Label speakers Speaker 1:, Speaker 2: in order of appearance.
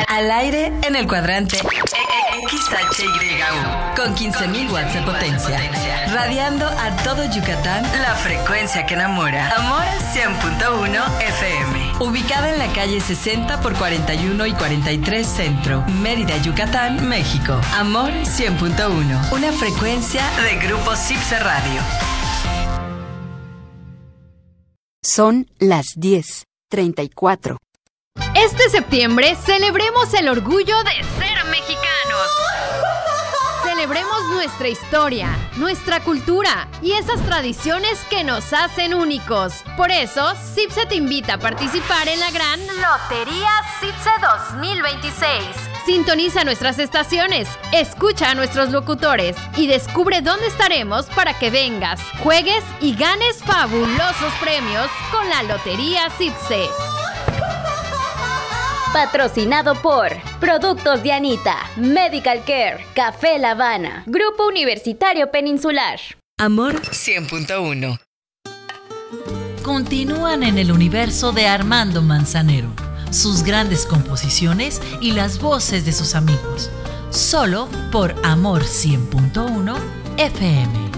Speaker 1: Al aire en el cuadrante XHYU con 15.000 watts de potencia, radiando a todo Yucatán la frecuencia que enamora. Amor 100.1 FM, ubicada en la calle 60 por 41 y 43 Centro, Mérida, Yucatán, México. Amor 100.1, una frecuencia de Grupo Cipse Radio.
Speaker 2: Son las 10:34.
Speaker 3: Este septiembre celebremos el orgullo de ser mexicanos. Celebremos nuestra historia, nuestra cultura y esas tradiciones que nos hacen únicos. Por eso, Cipse te invita a participar en la gran Lotería Cipse 2026. Sintoniza nuestras estaciones, escucha a nuestros locutores y descubre dónde estaremos para que vengas, juegues y ganes fabulosos premios con la Lotería Cipse.
Speaker 4: Patrocinado por Productos Dianita, Medical Care, Café La Habana, Grupo Universitario Peninsular.
Speaker 1: Amor 100.1.
Speaker 5: Continúan en el universo de Armando Manzanero, sus grandes composiciones y las voces de sus amigos. Solo por Amor 100.1 FM.